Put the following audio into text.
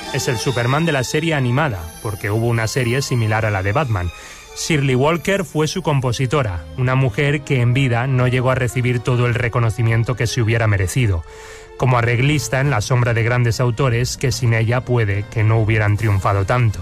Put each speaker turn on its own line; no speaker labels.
Es el Superman de la serie animada, porque hubo una serie similar a la de Batman. Shirley Walker fue su compositora, una mujer que en vida no llegó a recibir todo el reconocimiento que se hubiera merecido. Como arreglista en la sombra de grandes autores que sin ella puede que no hubieran triunfado tanto.